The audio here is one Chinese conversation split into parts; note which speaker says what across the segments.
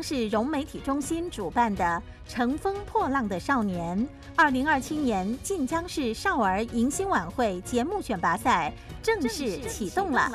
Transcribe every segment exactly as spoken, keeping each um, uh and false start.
Speaker 1: 市融媒体中心主办的《乘风破浪的少年》二零二七年晋江市少儿迎新晚会节目选拔赛正式启动了。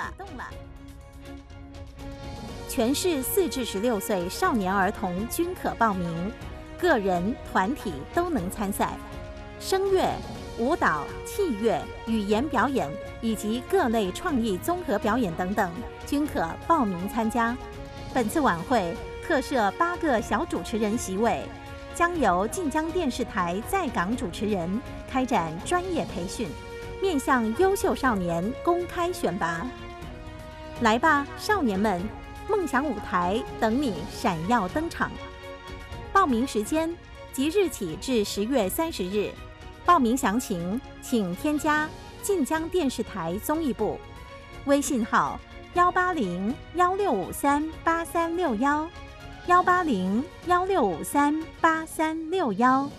Speaker 1: 全市四至十六岁少年儿童均可报名，个人、团体都能参赛。声乐、舞蹈、器乐、语言表演以及各类创意综合表演等等，均可报名参加。本次晚会特设八个小主持人席位，将由晋江电视台在港主持人开展专业培训，面向优秀少年公开选拔。来吧，少年们，梦想舞台等你闪耀登场。报名时间即日起至十月三十日，报名详情请添加晋江电视台综艺部微信号幺八零幺六五三八三六幺幺八零幺六五三八三六幺。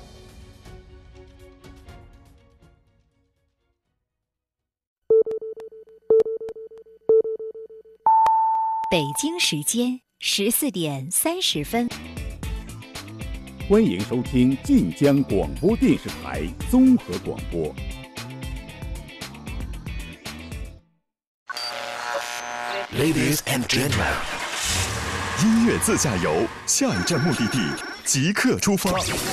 Speaker 2: 北京时间十四点三十分，
Speaker 3: 欢迎收听晋江广播电视台综合广播。
Speaker 4: Ladies and gentlemen， 音乐自驾游，下一站目的地即刻出发。